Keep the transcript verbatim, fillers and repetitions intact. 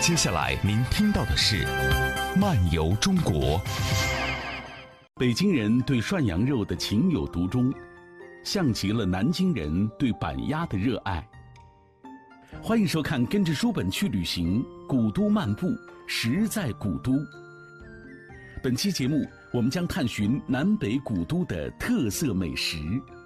接下来您听到的是《漫游中国》。北京人对涮羊肉的情有独钟，像极了南京人对板鸭的热爱。欢迎收看《跟着书本去旅行》，古都漫步，实在古都。本期节目，我们将探寻南北古都的特色美食。